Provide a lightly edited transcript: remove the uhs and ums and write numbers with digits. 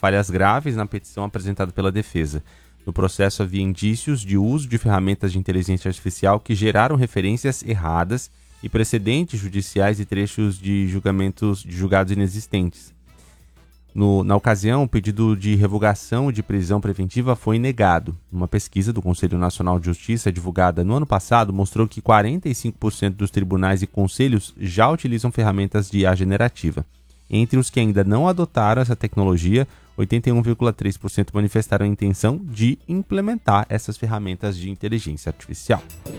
falhas graves na petição apresentada pela defesa. No processo havia indícios de uso de ferramentas de inteligência artificial que geraram referências erradas e precedentes judiciais e trechos de julgados inexistentes. Na ocasião, o pedido de revogação de prisão preventiva foi negado. Uma pesquisa do Conselho Nacional de Justiça, divulgada no ano passado, mostrou que 45% dos tribunais e conselhos já utilizam ferramentas de IA generativa. Entre os que ainda não adotaram essa tecnologia, 81,3% manifestaram a intenção de implementar essas ferramentas de inteligência artificial.